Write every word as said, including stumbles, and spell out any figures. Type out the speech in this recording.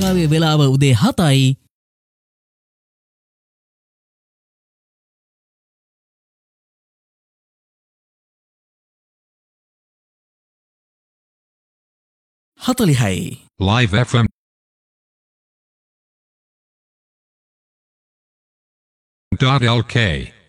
ලංකාවේ වෙලාව උදේ හතයි. හතලිහයි. Live F M dot L K